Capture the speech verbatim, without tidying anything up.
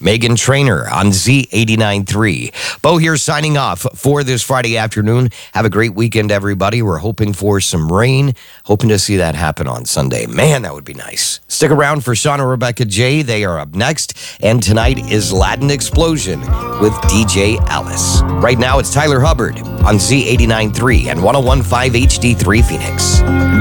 Megan Trainor on Z eighty-nine point three. Bo here signing off for this Friday afternoon. Have a great weekend, everybody. We're hoping for some rain. Hoping to see that happen on Sunday. Man, that would be nice. Stick around for Sean and Rebecca J. They are up next. And tonight is Latin Explosion with D J Alice. Right now, it's Tyler Hubbard on Z eighty-nine point three and one oh one point five H D three Phoenix.